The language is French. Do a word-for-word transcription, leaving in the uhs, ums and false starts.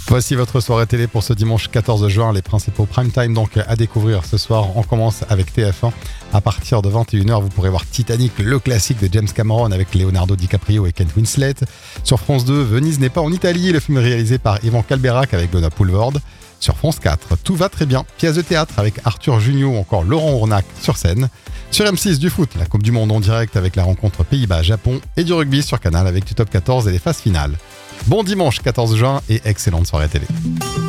Voici votre soirée télé pour ce dimanche quatorze juin. Les principaux prime time donc à découvrir ce soir. On commence avec T F un. À partir de vingt et une heures, vous pourrez voir Titanic, le classique de James Cameron avec Leonardo DiCaprio et Kate Winslet. Sur France deux, Venise n'est pas en Italie. Le film est réalisé par Ivan Calberac avec Benoît Poulvorde. Sur France quatre, Tout va très bien, pièce de théâtre avec Arthur Junio ou encore Laurent Ournac sur scène. Sur M six, du foot, la Coupe du Monde en direct avec la rencontre Pays-Bas-Japon et du rugby sur Canal avec du top quatorze et les phases finales. Bon dimanche quatorze juin et excellente soirée télé.